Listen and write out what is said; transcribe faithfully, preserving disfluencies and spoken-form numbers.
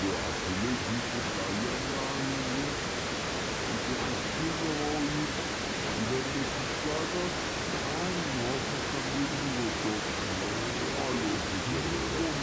Aklıma bir yani 이제 이런 데 국가가 잘 무엇했던 일인 것도 알고 계세요.